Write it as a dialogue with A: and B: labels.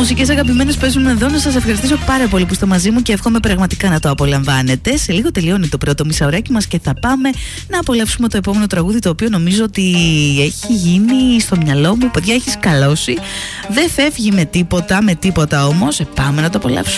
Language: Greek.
A: μουσικές αγαπημένες παίζουν εδώ. Να σας ευχαριστήσω πάρα πολύ που είστε μαζί μου και εύχομαι πραγματικά να το απολαμβάνετε. Σε λίγο τελειώνει το πρώτο μισάωράκι μας και θα πάμε να απολαύσουμε το επόμενο τραγούδι, το οποίο νομίζω ότι έχει γίνει στο μυαλό μου. Παιδιά, έχει σκαλώσει. Δεν φεύγει με τίποτα όμως. Πάμε να το απολαύσουμε.